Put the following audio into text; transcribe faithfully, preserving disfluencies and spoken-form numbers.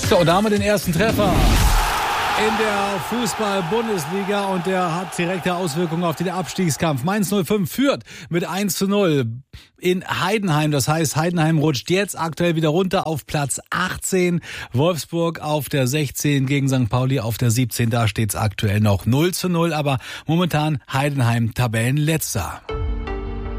So, und da haben wir den ersten Treffer in der Fußball-Bundesliga und der hat direkte Auswirkungen auf den Abstiegskampf. Mainz null fünf führt mit eins zu null in Heidenheim. Das heißt, Heidenheim rutscht jetzt aktuell wieder runter auf Platz achtzehn. Wolfsburg auf der sechzehn gegen Sankt Pauli auf der siebzehn. Da steht es aktuell noch null zu null, aber momentan Heidenheim Tabellenletzter.